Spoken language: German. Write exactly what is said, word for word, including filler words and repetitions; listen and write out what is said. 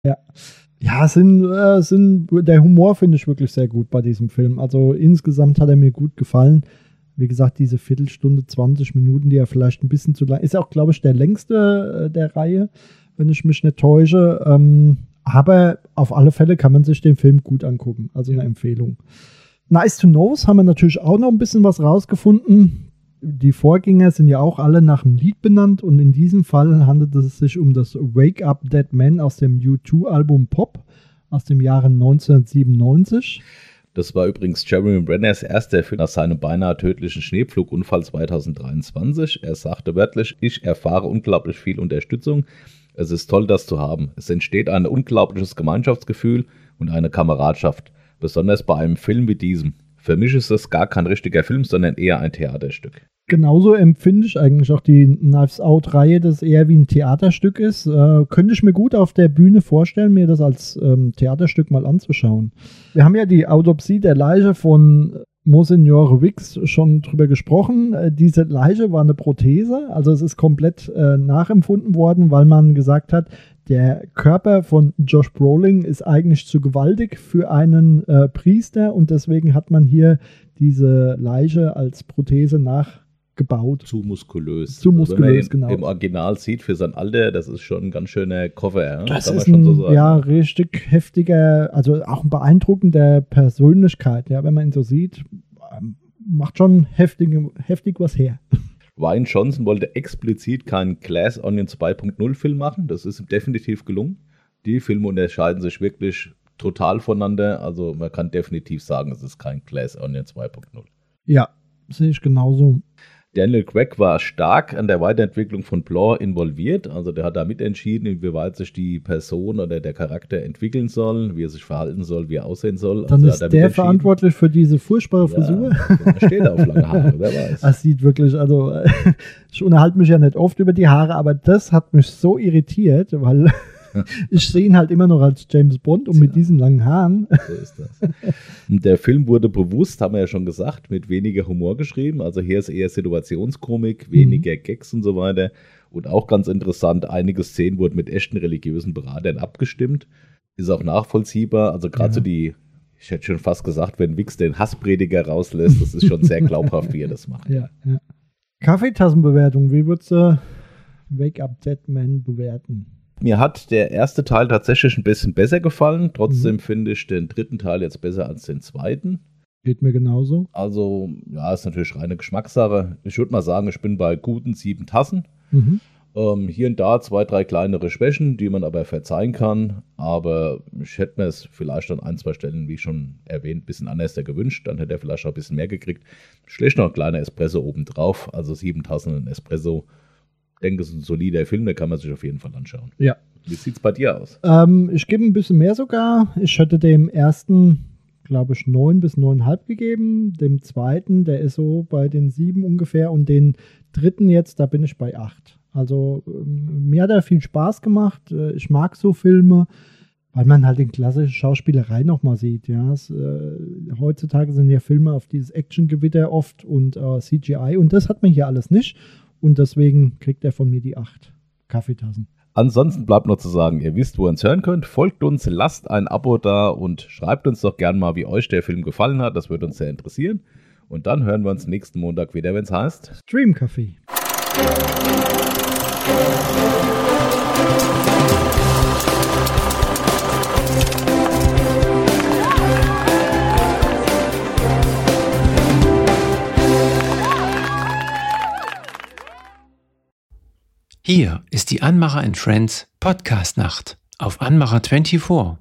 Ja, ja sind, äh, sind, der Humor finde ich wirklich sehr gut bei diesem Film. Also insgesamt hat er mir gut gefallen. Wie gesagt, diese Viertelstunde, zwanzig Minuten, die ja vielleicht ein bisschen zu lang ist, ja auch, glaube ich, der längste äh, der Reihe, wenn ich mich nicht täusche. Ähm, aber auf alle Fälle kann man sich den Film gut angucken. Also eine Empfehlung. Nice to Knows haben wir natürlich auch noch ein bisschen was rausgefunden. Die Vorgänger sind ja auch alle nach einem Lied benannt und in diesem Fall handelt es sich um das Wake Up Dead Man aus dem U zwei Album Pop aus dem Jahre neunzehnhundertsiebenundneunzig. Das war übrigens Jeremy Brenners erster Film nach seinem beinahe tödlichen Schneepflugunfall zweitausenddreiundzwanzig. Er sagte wörtlich, ich erfahre unglaublich viel Unterstützung. Es ist toll, das zu haben. Es entsteht ein unglaubliches Gemeinschaftsgefühl und eine Kameradschaft, besonders bei einem Film wie diesem. Für mich ist das gar kein richtiger Film, sondern eher ein Theaterstück. Genauso empfinde ich eigentlich auch die Knives Out-Reihe, dass eher wie ein Theaterstück ist. Äh, könnte ich mir gut auf der Bühne vorstellen, mir das als ähm, Theaterstück mal anzuschauen. Wir haben ja die Autopsie der Leiche von Monsignore Wicks schon drüber gesprochen. Äh, diese Leiche war eine Prothese, also es ist komplett äh, nachempfunden worden, weil man gesagt hat, der Körper von Josh Brolin ist eigentlich zu gewaltig für einen äh, Priester und deswegen hat man hier diese Leiche als Prothese nachgebaut. Zu muskulös. Zu muskulös, also genau. Im Original sieht für sein Alter, das ist schon ein ganz schöner Koffer. Ja? Das Kann ist man schon ein so sagen. ja, richtig heftiger, also auch ein beeindruckender Persönlichkeit. Ja, wenn man ihn so sieht, ähm, macht schon heftig, heftig was her. Rian Johnson wollte explizit keinen Glass Onion zwei Punkt null Film machen. Das ist ihm definitiv gelungen. Die Filme unterscheiden sich wirklich total voneinander. Also man kann definitiv sagen, es ist kein Glass Onion zwei Punkt null. Ja, sehe ich genauso. Daniel Craig war stark an der Weiterentwicklung von Blur involviert. Also der hat da mitentschieden, inwieweit sich die Person oder der Charakter entwickeln soll, wie er sich verhalten soll, wie er aussehen soll. Dann also ist der verantwortlich für diese furchtbare Frisur. Ja, steht auf lange Haare, wer weiß. Das sieht wirklich, also ich unterhalte mich ja nicht oft über die Haare, aber das hat mich so irritiert, weil ich sehe ihn halt immer noch als James Bond und mit diesen langen Haaren. So ist das. Der Film wurde bewusst, haben wir ja schon gesagt, mit weniger Humor geschrieben. Also hier ist eher Situationskomik, weniger mhm. Gags und so weiter. Und auch ganz interessant, einige Szenen wurden mit echten religiösen Beratern abgestimmt. Ist auch nachvollziehbar. Also gerade ja. so die, ich hätte schon fast gesagt, wenn Wicks den Hassprediger rauslässt, das ist schon sehr glaubhaft, wie er das macht. Ja, ja. Kaffeetassenbewertung, wie würdest du Wake Up Dead Man bewerten? Mir hat der erste Teil tatsächlich ein bisschen besser gefallen. Trotzdem mhm. finde ich den dritten Teil jetzt besser als den zweiten. Geht mir genauso. Also, ja, ist natürlich reine Geschmackssache. Ich würde mal sagen, ich bin bei guten sieben Tassen. Mhm. Ähm, hier und da zwei, drei kleinere Schwächen, die man aber verzeihen kann. Aber ich hätte mir es vielleicht an ein, zwei Stellen, wie schon erwähnt, ein bisschen anders gewünscht. Dann hätte er vielleicht auch ein bisschen mehr gekriegt. Schlecht noch ein kleiner Espresso obendrauf. Also sieben Tassen in Espresso. Ich denke, es ist ein solider Film, den kann man sich auf jeden Fall anschauen. Ja. Wie sieht es bei dir aus? Ähm, ich gebe ein bisschen mehr sogar. Ich hätte dem ersten, glaube ich, neun bis neuneinhalb gegeben. Dem zweiten, der ist so bei den sieben ungefähr. Und den dritten jetzt, da bin ich bei acht. Also ähm, mir hat er viel Spaß gemacht. Äh, ich mag so Filme, weil man halt den klassischen Schauspielerei nochmal sieht. Ja. Es, äh, heutzutage sind ja Filme auf dieses Actiongewitter oft und äh, C G I. Und das hat man hier alles nicht. Und deswegen kriegt er von mir die acht Kaffeetassen. Ansonsten bleibt noch zu sagen, ihr wisst, wo ihr uns hören könnt. Folgt uns, lasst ein Abo da und schreibt uns doch gerne mal, wie euch der Film gefallen hat. Das würde uns sehr interessieren. Und dann hören wir uns nächsten Montag wieder, wenn es heißt Stream Café. Hier ist die Anmacher and Friends Podcast Nacht auf Anmacher vierundzwanzig.